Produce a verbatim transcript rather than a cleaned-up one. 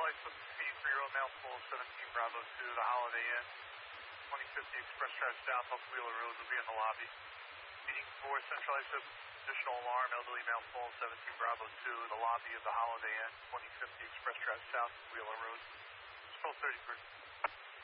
license speed three road mail full seventeen Bravo two, the Holiday Inn, twenty fifty Express Drive South off Wheeler Road will be in the lobby. Speeding for centralized additional alarm, elderly male full seventeen Bravo two, the lobby of the Holiday Inn, twenty fifty Express Drive South, Wheeler Road. It's twelve thirty-three.